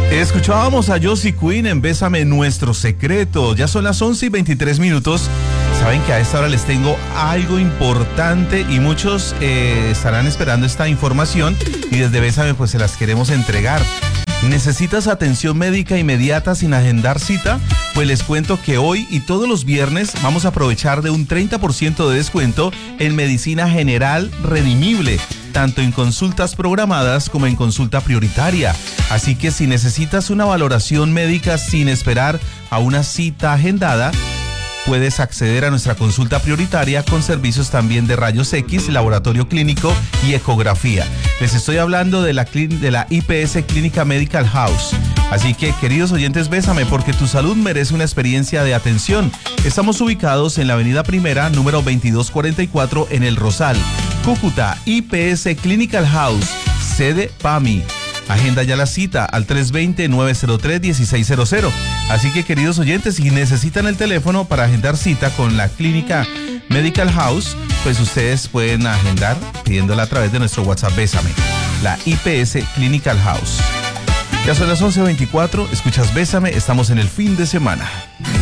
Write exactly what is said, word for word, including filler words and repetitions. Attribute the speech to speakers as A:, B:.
A: Escuchábamos a Josie Quinn en Bésame Nuestro Secreto. Ya son las once y veintitrés minutos. Saben que a esta hora les tengo algo importante y muchos eh, estarán esperando esta información y desde Bésame pues se las queremos entregar. ¿Necesitas atención médica inmediata sin agendar cita? Pues les cuento que hoy y todos los viernes vamos a aprovechar de un treinta por ciento de descuento en medicina general redimible, tanto en consultas programadas como en consulta prioritaria. Así que si necesitas una valoración médica sin esperar a una cita agendada, puedes acceder a nuestra consulta prioritaria con servicios también de rayos X, laboratorio clínico y ecografía. Les estoy hablando de la, de la I P S Clínica Medical House. Así que, queridos oyentes, bésame porque tu salud merece una experiencia de atención. Estamos ubicados en la avenida Primera, número veintidós cuarenta y cuatro, en El Rosal, Cúcuta. I P S Clinical House, sede P A M I. Agenda ya la cita al tres dos cero, nueve cero tres, uno seis cero cero. Así que, queridos oyentes, si necesitan el teléfono para agendar cita con la Clínica Medical House, pues ustedes pueden agendar pidiéndola a través de nuestro WhatsApp Bésame, la I P S Clinical House. Ya son las once veinticuatro, escuchas Bésame, estamos en el fin de semana.